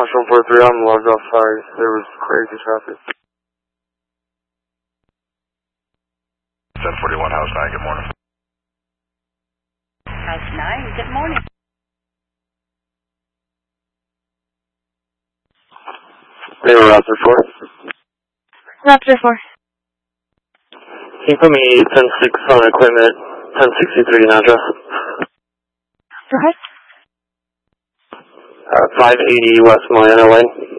Dash 143, I'm logged off, sorry. There was crazy traffic. 1041, House 9, good morning. House 9, good morning. They were Raptor 4. Raptor 4. Can you put me 10-6 on equipment, 1063 in address? Go ahead. 580 West Milano Lane.